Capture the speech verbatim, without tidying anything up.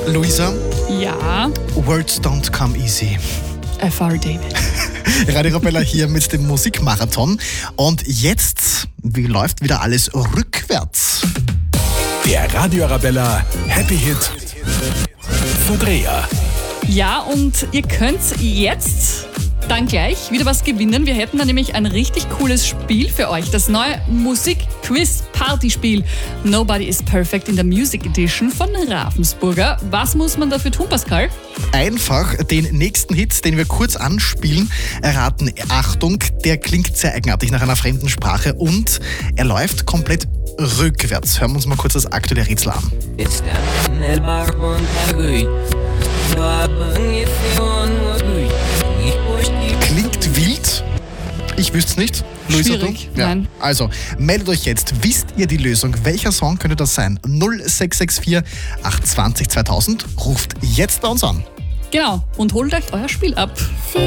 Luisa, Ja, words don't come easy. F R. David. Radio Arabella hier mit dem Musikmarathon. Und jetzt, wie läuft wieder alles rückwärts? Der Radio Arabella Happy Hit Verdreher. Ja, und ihr könnt jetzt dann gleich wieder was gewinnen. Wir hätten da nämlich ein richtig cooles Spiel für euch. Das neue Musik-Quiz-Partyspiel Nobody is Perfect in der Music Edition von Ravensburger. Was muss man dafür tun, Pascal? Einfach den nächsten Hit, den wir kurz anspielen, erraten. Achtung, der klingt sehr eigenartig nach einer fremden Sprache und er läuft komplett rückwärts. Hören wir uns mal kurz das aktuelle Rätsel an. Klingt wild. Ich wüsste es nicht. Luisa, Schwierig, du? Ja. nein. Also, meldet euch jetzt. Wisst ihr die Lösung? Welcher Song könnte das sein? null sechs sechs vier acht zwei null zweitausend. Ruft jetzt bei uns an. Genau, und holt euch euer Spiel ab.